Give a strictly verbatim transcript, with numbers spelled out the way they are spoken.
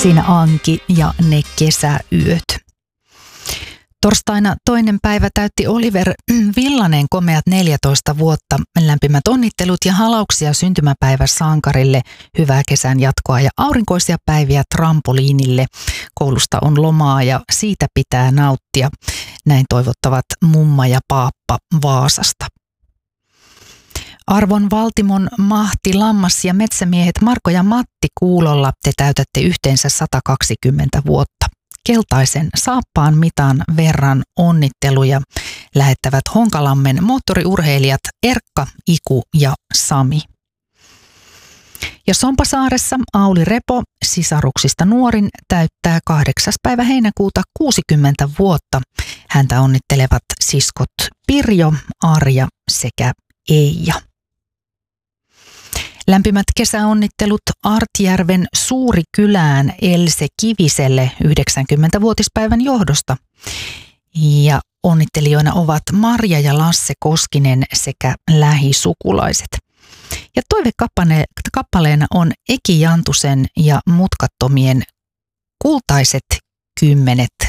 Siinä Anki ja ne kesäyöt. Torstaina toinen päivä täytti Oliver Villanen komeat neljätoista vuotta. Lämpimät onnittelut ja halauksia syntymäpäivä sankarille, hyvää kesän jatkoa ja aurinkoisia päiviä trampoliinille. Koulusta on lomaa ja siitä pitää nauttia. Näin toivottavat mumma ja paappa Vaasasta. Arvon Valtimon Mahti, Lammas ja metsämiehet Marko ja Matti Kuulolla, te täytätte yhteensä sata kaksikymmentä vuotta. Keltaisen saappaan mitan verran onnitteluja lähettävät Honkalammen moottoriurheilijat Erkka, Iku ja Sami. Ja Sompasaaressa Auli Repo, sisaruksista nuorin, täyttää kahdeksas päivä heinäkuuta kuusikymmentä vuotta. Häntä onnittelevat siskot Pirjo, Arja sekä Eija. Lämpimät kesäonnittelut Artjärven Suurikylään Else Kiviselle yhdeksänkymmentävuotispäivän johdosta. Ja onnittelijoina ovat Marja ja Lasse Koskinen sekä lähisukulaiset. Ja toivekappaleena on Eki Jantusen ja Mutkattomien Kultaiset kymmenet